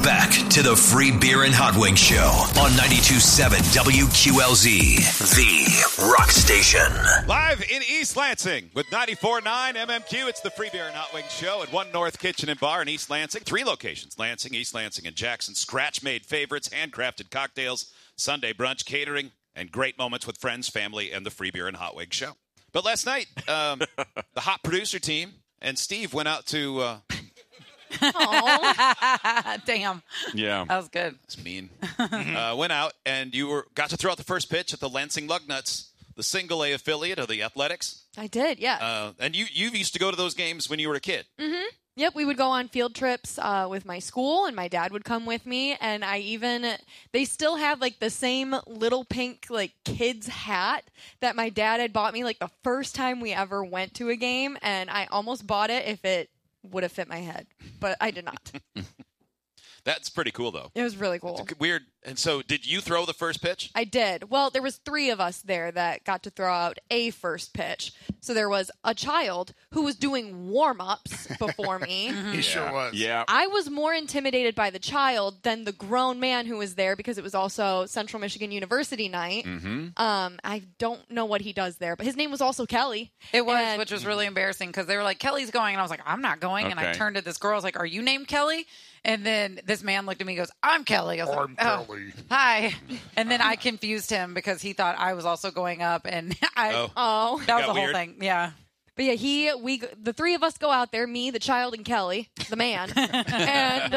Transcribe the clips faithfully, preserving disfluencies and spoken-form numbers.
back to the Free Beer and Hot Wings Show on ninety-two point seven W Q L Z, the rock station. Live in East Lansing with ninety-four point nine M M Q. It's the Free Beer and Hot Wings Show at One North Kitchen and Bar in East Lansing. Three locations, Lansing, East Lansing, and Jackson. Scratch-made favorites, handcrafted cocktails, Sunday brunch, catering, and great moments with friends, family, and the Free Beer and Hot Wings Show. But last night, um, the hot producer team and Steve went out to... Uh, Damn. Yeah. That was good. That's mean. uh, went out, and you were got to throw out the first pitch at the Lansing Lugnuts, the single A affiliate of the Athletics. I did, yeah. Uh, and you, you used to go to those games when you were a kid. Mm-hmm. Yep, we would go on field trips uh, with my school, and my dad would come with me. And I even, they still have like the same little pink like kids hat that my dad had bought me like the first time we ever went to a game. And I almost bought it if it would have fit my head, but I did not. That's pretty cool, though. It was really cool. It's weird. And so, did you throw the first pitch? I did. Well, there was three of us there that got to throw out a first pitch. So there was a child who was doing warm-ups before me. He yeah. sure was. Yeah. I was more intimidated by the child than the grown man who was there because it was also Central Michigan University night. Mm-hmm. Um, I don't know what he does there, but his name was also Kelly. It was, and which was really embarrassing because they were like, Kelly's going. And I was like, I'm not going. Okay. And I turned to this girl. I was like, are you named Kelly? And then this man looked at me and goes, I'm Kelly. I was I'm like, oh, Kelly. Hi. And then I confused him because he thought I was also going up. And I, Oh. Oh, that was Got the whole weird. thing. Yeah. but yeah, he, we, the three of us go out there, me, the child, and Kelly, the man. and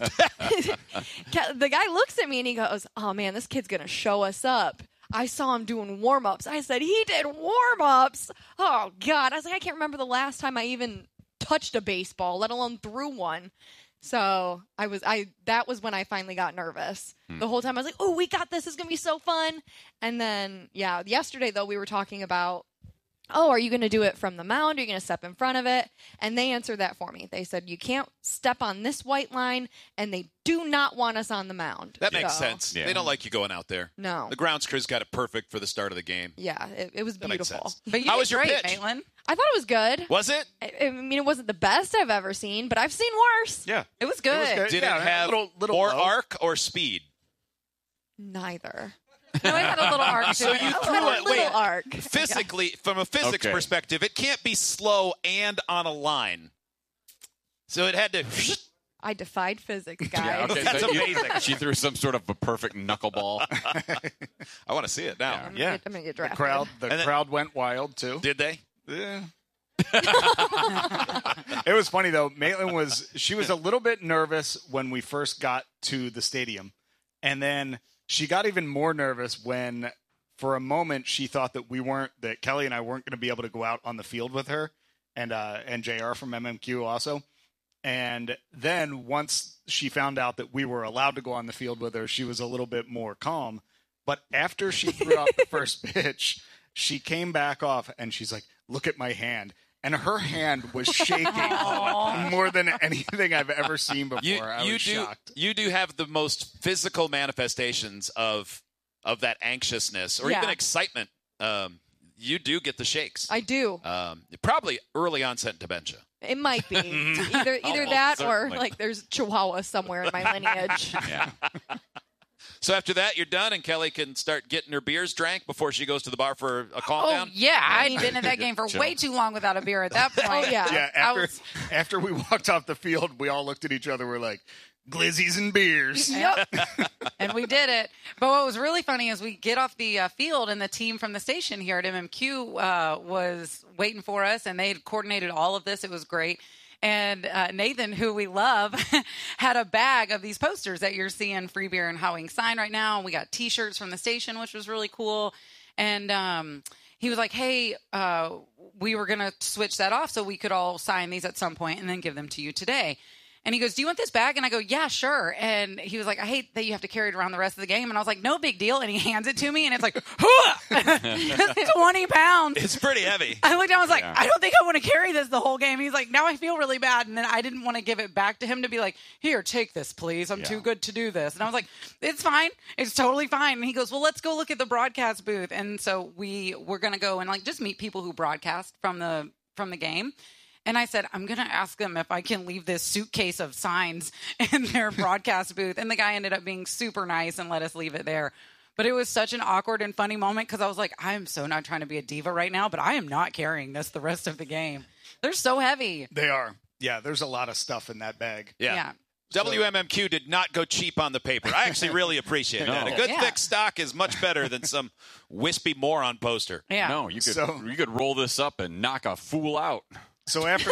the guy looks at me and he goes, oh man, this kid's going to show us up. I saw him doing warm-ups. I said, he did warm-ups. Oh God. I was like, I can't remember the last time I even touched a baseball, let alone threw one. So I was, I, that was when I finally got nervous. Hmm. The whole time I was like, oh, we got this. It's going to be so fun. And then, yeah, yesterday though, we were talking about, oh, are you going to do it from the mound? Are you going to step in front of it? And they answered that for me. They said, you can't step on this white line, and they do not want us on the mound. That makes So, sense. Yeah. They don't like you going out there. No. The grounds crew's got it perfect for the start of the game. Yeah, it, it was That makes beautiful. sense. But you How did was your great, pitch? Maitland. I thought it was good. Was it? I, I mean, it wasn't the best I've ever seen, but I've seen worse. Yeah. It was good. It was good. Did Yeah, it have little- little more low. arc or speed? Neither. No, it had a little arc to So it. you Oh, threw it had a it. little Wait, arc. physically, from a physics Okay. perspective, it can't be slow and on a line. So it had to. I defied physics, guys. Yeah, okay, That's so you- amazing. she threw some sort of a perfect knuckleball. I want to see it now. I'm gonna Yeah. get, I'm gonna get The drafted. crowd, the And then- crowd went wild too. Did they? Yeah. It was funny though. Maitland was she was a little bit nervous when we first got to the stadium, and then she got even more nervous when, for a moment, she thought that we weren't that Kelly and I weren't going to be able to go out on the field with her, and uh, and J R from M M Q also. And then once she found out that we were allowed to go on the field with her, she was a little bit more calm. But after she threw out the first pitch, she came back off and she's like, "Look at my hand." And her hand was shaking more than anything I've ever seen before. You, I you was do. shocked. You do have the most physical manifestations of of that anxiousness or Yeah. even excitement. Um, you do get the shakes. I do. Um, probably early onset dementia. It might be either either Almost that certainly. or like there's Chihuahua somewhere in my lineage. Yeah. So after that, you're done, and Kelly can start getting her beers drank before she goes to the bar for a calm Oh, down. yeah. I'd been at that game for Chill. way too long without a beer at that point. Oh, yeah. Yeah, I after was- after we walked off the field, we all looked at each other. We're like, glizzies and beers. Yep. And we did it. But what was really funny is we get off the uh, field and the team from the station here at M M Q uh, was waiting for us, and they had coordinated all of this. It was great. And uh, Nathan, who we love, had a bag of these posters that you're seeing Free Beer and Hot Wings sign right now. And we got T-shirts from the station, which was really cool. And um, he was like, hey, uh, we were going to switch that off so we could all sign these at some point and then give them to you today. And he goes, do you want this bag? And I go, yeah, sure. And he was like, I hate that you have to carry it around the rest of the game. And I was like, no big deal. And he hands it to me, and it's like, it's twenty pounds. It's pretty heavy. I looked down, I was like, Yeah. I don't think I want to carry this the whole game. He's like, now I feel really bad. And then I didn't want to give it back to him to be like, here, take this, please. I'm Yeah. too good to do this. And I was like, it's fine. It's totally fine. And he goes, well, let's go look at the broadcast booth. And so we were going to go and like just meet people who broadcast from the from the game. And I said, I'm going to ask them if I can leave this suitcase of signs in their broadcast booth. And the guy ended up being super nice and let us leave it there. But it was such an awkward and funny moment because I was like, I'm so not trying to be a diva right now, but I am not carrying this the rest of the game. They're so heavy. They are. Yeah, there's a lot of stuff in that bag. Yeah. Yeah. W M M Q did not go cheap on the paper. I actually really appreciate that. A good Yeah. thick stock is much better than some wispy moron poster. Yeah. No, you could So- you could roll this up and knock a fool out. So after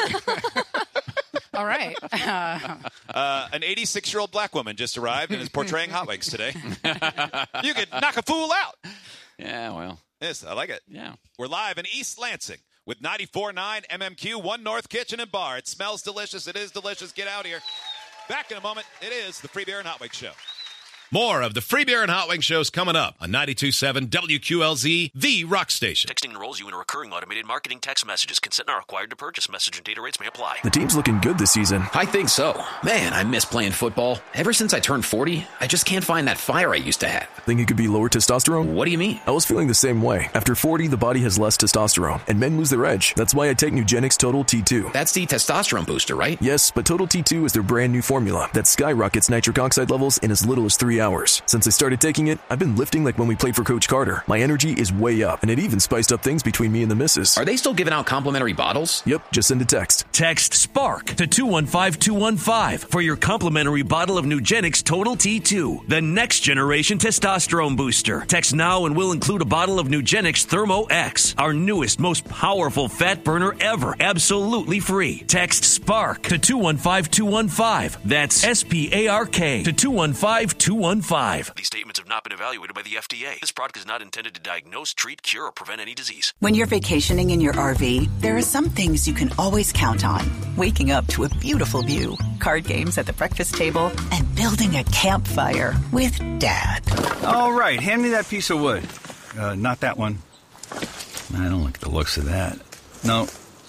All right. Uh, Uh, an eighty-six-year-old black woman just arrived and is portraying Hot Wings today. You could knock a fool out. Yeah, well, Yes, I like it. yeah. We're live in East Lansing with ninety-four point nine M M Q, One North Kitchen and Bar. It smells delicious. It is delicious. Get out here. Back in a moment. It is the Free Beer and Hot Wings Show. More of the Free Beer and Hot Wings shows coming up on ninety-two point seven W Q L Z, the rock station. Texting enrolls you in a recurring automated marketing text messages. Consent not required to purchase. Message and data rates may apply. The team's looking good this season. I think so. Man, I miss playing football. Ever since I turned forty, I just can't find that fire I used to have. Think it could be lower testosterone? What do you mean? I was feeling the same way. After forty, the body has less testosterone, and men lose their edge. That's why I take Nugenix Total T two. That's the testosterone booster, right? Yes, but Total T two is their brand new formula that skyrockets nitric oxide levels in as little as three hours. Since I started taking it, I've been lifting like when we played for Coach Carter. My energy is way up, and it even spiced up things between me and the missus. Are they still giving out complimentary bottles? Yep, just send a text. Text SPARK to two one five two one five for your complimentary bottle of Nugenix Total T two, the next generation testosterone booster. Text now and we'll include a bottle of Nugenix Thermo X, our newest, most powerful fat burner ever, absolutely free. Text SPARK to two one five two one five. That's S P A R K to two one five two one five. These statements have not been evaluated by the F D A. This product is not intended to diagnose, treat, cure, or prevent any disease. When you're vacationing in your R V, there are some things you can always count on. Waking up to a beautiful view, card games at the breakfast table, and building a campfire with Dad. All right, hand me that piece of wood. Uh, not that one. I don't like the looks of that. No.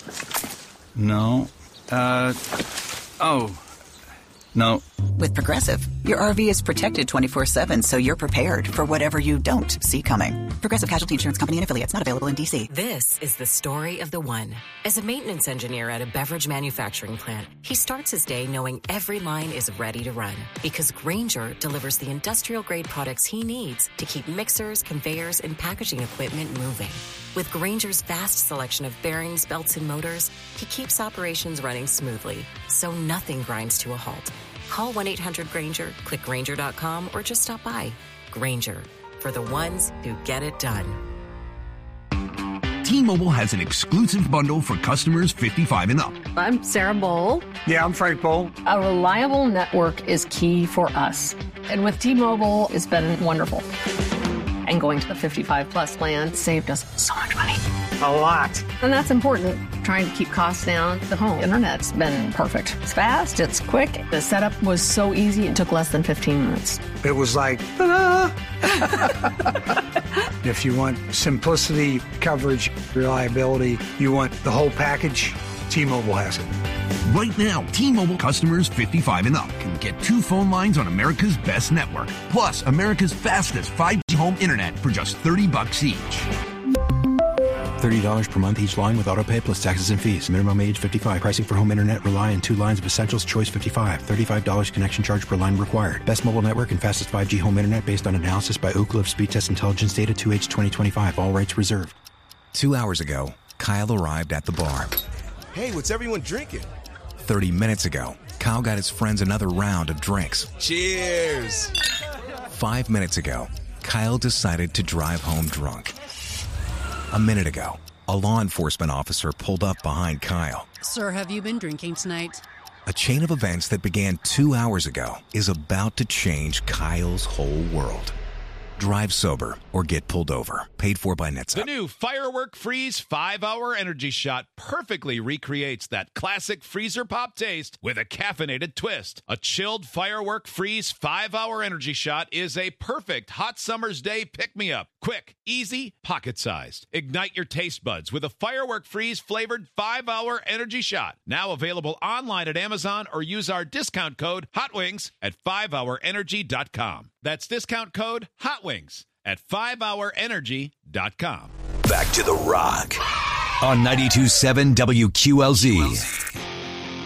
No. Uh, oh. No. With Progressive, your R V is protected twenty-four seven, so you're prepared for whatever you don't see coming. Progressive Casualty Insurance Company and Affiliates, not available in D C. This is the story of the one. As a maintenance engineer at a beverage manufacturing plant, he starts his day knowing every line is ready to run because Grainger delivers the industrial-grade products he needs to keep mixers, conveyors, and packaging equipment moving. With Grainger's vast selection of bearings, belts, and motors, he keeps operations running smoothly, so nothing grinds to a halt. Call one eight hundred Grainger, click Grainger dot com, or just stop by. Grainger, for the ones who get it done. T-Mobile has an exclusive bundle for customers fifty-five and up. I'm Sarah Bowl. Yeah, I'm Frank Bowl. A reliable network is key for us. And with T-Mobile, it's been wonderful. And going to the fifty-five plus plan saved us so much money. A lot. And that's important. Trying to keep costs down. The home internet's been perfect. It's fast, it's quick. The setup was so easy, it took less than fifteen minutes. It was like, ta-da! If you want simplicity, coverage, reliability, you want the whole package, T-Mobile has it. Right now, T-Mobile customers fifty-five and up can get two phone lines on America's best network, plus America's fastest five G home internet for just thirty bucks each. thirty dollars per month each line with autopay plus taxes and fees. Minimum age fifty-five. Pricing for home internet rely on two lines of Essentials Choice fifty-five. thirty-five dollars connection charge per line required. Best mobile network and fastest five G home internet based on analysis by Ookla of Speed Test Intelligence data two H twenty twenty-five. All rights reserved. Two hours ago, Kyle arrived at the bar. Hey, what's everyone drinking? thirty minutes ago, Kyle got his friends another round of drinks. Cheers! Five minutes ago, Kyle decided to drive home drunk. A minute ago, a law enforcement officer pulled up behind Kyle. Sir, have you been drinking tonight? A chain of events that began two hours ago is about to change Kyle's whole world. Drive sober or get pulled over. Paid for by NetSup. The new Firework Freeze five hour Energy Shot perfectly recreates that classic freezer pop taste with a caffeinated twist. A chilled Firework Freeze five hour Energy Shot is a perfect hot summer's day pick-me-up. Quick, easy, pocket-sized. Ignite your taste buds with a Firework Freeze flavored five hour Energy Shot. Now available online at Amazon or use our discount code HOTWINGS at five hour energy dot com. That's discount code HOTWINGS at five hour energy dot com. Back to the Rock. on ninety-two point seven W Q L Z.